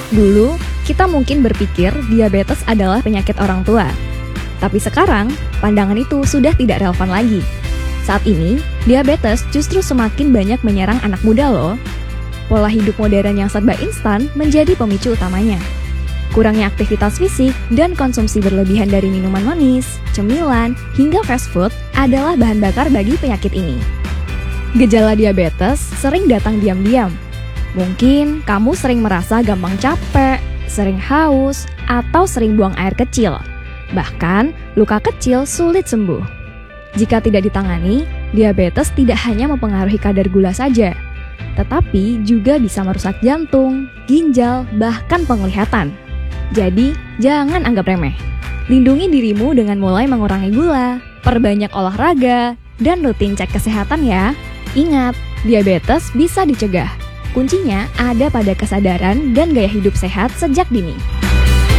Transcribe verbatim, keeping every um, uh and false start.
Dulu, kita mungkin berpikir diabetes adalah penyakit orang tua. Tapi sekarang, pandangan itu sudah tidak relevan lagi. Saat ini, diabetes justru semakin banyak menyerang anak muda loh. Pola hidup modern yang serba instan menjadi pemicu utamanya. Kurangnya aktivitas fisik dan konsumsi berlebihan dari minuman manis, cemilan, hingga fast food adalah bahan bakar bagi penyakit ini. Gejala diabetes sering datang diam-diam. Mungkin kamu sering merasa gampang capek, sering haus, atau sering buang air kecil. Bahkan, luka kecil sulit sembuh. Jika tidak ditangani, diabetes tidak hanya mempengaruhi kadar gula saja, tetapi juga bisa merusak jantung, ginjal, bahkan penglihatan. Jadi, jangan anggap remeh. Lindungi dirimu dengan mulai mengurangi gula, perbanyak olahraga, dan rutin cek kesehatan ya. Ingat, diabetes bisa dicegah. Kuncinya ada pada kesadaran dan gaya hidup sehat sejak dini.